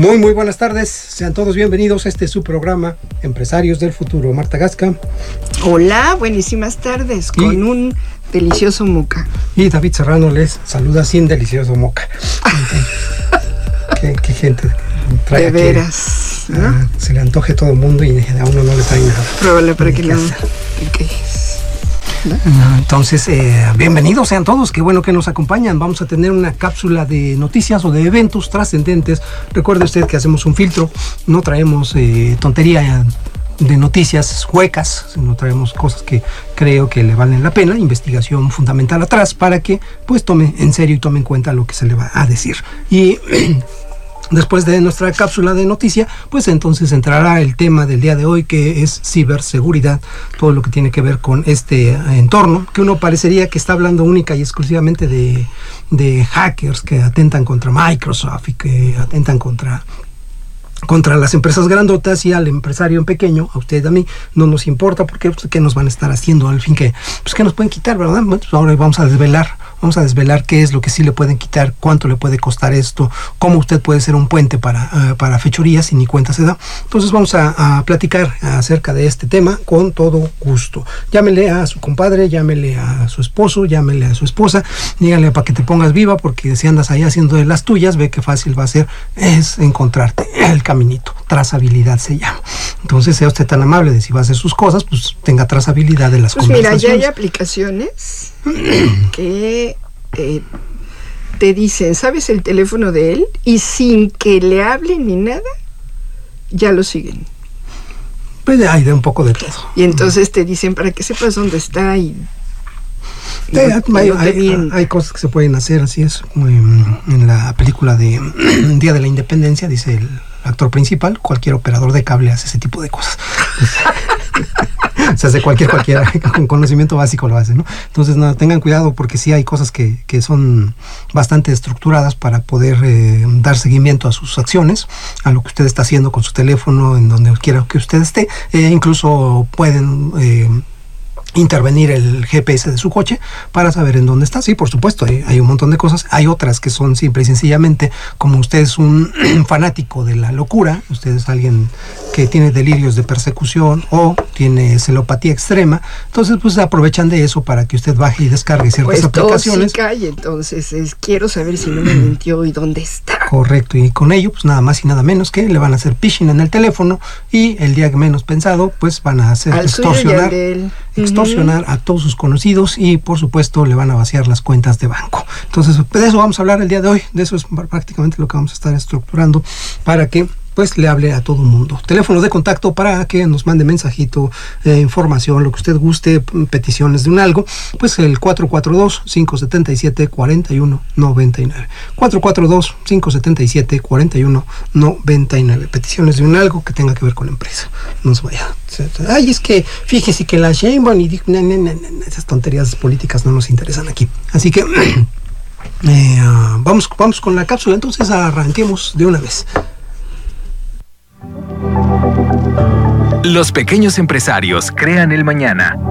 Muy buenas tardes, sean todos bienvenidos a este su programa Empresarios del Futuro. Marta Gasca. Hola, buenísimas tardes, con un delicioso moca. Y David Serrano les saluda sin delicioso moca. ¿Qué gente trae de aquí? Veras, ¿no? Se le antoje a todo el mundo y a uno no le trae nada. Pruébale para que no te quejes. ¿No? Entonces, bienvenidos sean todos, qué bueno que nos acompañan. Vamos a tener una cápsula de noticias o de eventos trascendentes. Recuerde usted que hacemos un filtro, no traemos tontería de noticias huecas, sino traemos cosas que creo que le valen la pena, investigación fundamental atrás, para que pues tome en serio y tome en cuenta lo que se le va a decir. Y después de nuestra cápsula de noticia, pues entonces entrará el tema del día de hoy, que es ciberseguridad, todo lo que tiene que ver con este entorno, que uno parecería que está hablando única y exclusivamente de hackers que atentan contra Microsoft y que atentan contra las empresas grandotas, y al empresario en pequeño, a usted, a mí, no nos importa, porque pues, ¿qué nos van a estar haciendo? Al fin, que nos pueden quitar, ¿verdad? Pues ahora vamos a desvelar qué es lo que sí le pueden quitar, cuánto le puede costar esto, cómo usted puede ser un puente para fechorías y ni cuenta se da. Entonces vamos a platicar acerca de este tema con todo gusto. Llámele a su compadre, llámele a su esposo, llámele a su esposa, dígale para que te pongas viva, porque si andas ahí haciendo de las tuyas, ve qué fácil va a ser, es encontrarte el caminito. Trazabilidad se llama. Entonces, sea usted tan amable de si va a hacer sus cosas, pues tenga trazabilidad de las conversaciones. Mira, ya hay aplicaciones que te dicen, ¿sabes el teléfono de él? Y sin que le hablen ni nada, ya lo siguen. Pues hay de un poco de todo. Y entonces te dicen para que sepas dónde está y hay cosas que se pueden hacer, así es, como en la película de Día de la Independencia, dice el actor principal, cualquier operador de cable hace ese tipo de cosas. O sea, cualquiera con conocimiento básico lo hace, ¿no? Entonces, no, tengan cuidado, porque sí hay cosas que son bastante estructuradas para poder dar seguimiento a sus acciones, a lo que usted está haciendo con su teléfono, en donde quiera que usted esté. Incluso pueden intervenir el GPS de su coche para saber en dónde está. Sí, por supuesto, hay un montón de cosas. Hay otras que son simple y sencillamente, como usted es un fanático de la locura, usted es alguien que tiene delirios de persecución o tiene celopatía extrema, entonces pues aprovechan de eso para que usted baje y descargue ciertas aplicaciones. Y entonces quiero saber si no me mintió y dónde está. Correcto, y con ello pues nada más y nada menos que le van a hacer phishing en el teléfono, y el día menos pensado pues van a hacer extorsionar a todos sus conocidos, y por supuesto le van a vaciar las cuentas de banco. Entonces de eso vamos a hablar el día de hoy, de eso es prácticamente lo que vamos a estar estructurando para que pues le hable a todo el mundo. Teléfono de contacto para que nos mande mensajito, información, lo que usted guste, peticiones de un algo, pues el 442-577-4199. 442-577-4199. Peticiones de un algo que tenga que ver con la empresa. No se vaya. Ay, es que fíjese que la Sheinbaum y esas tonterías políticas no nos interesan aquí. Así que vamos con la cápsula. Entonces arranquemos de una vez. Los pequeños empresarios crean el mañana.